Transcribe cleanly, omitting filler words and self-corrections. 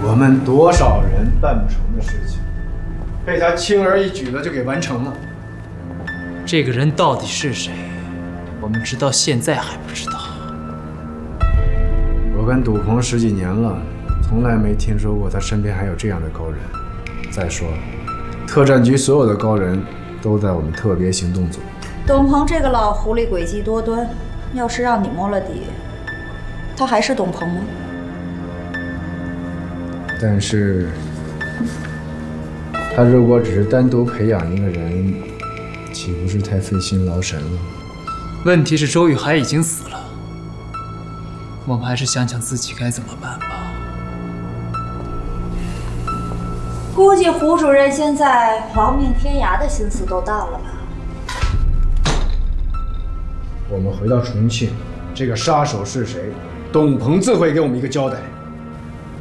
我们多少人办不成的事情，被他轻而易举的就给完成了。 这个人到底是谁？我们直到现在还不知道。 我跟赌鹏10几年了，从来没听说过他身边还有这样的高人。再说，特战局所有的高人都在我们特别行动组。 董鹏这个老狐狸诡计多端，要是让你摸了底，他还是董鹏吗？ 但是，他如果只是单独培养一个人，岂不是太费心劳神了？ 问题是周玉海已经死了，我们还是想想自己该怎么办吧。 估计胡主任现在亡命天涯的心思都淡了吧？ 我们回到重庆，这个杀手是谁？董鹏自会给我们一个交代。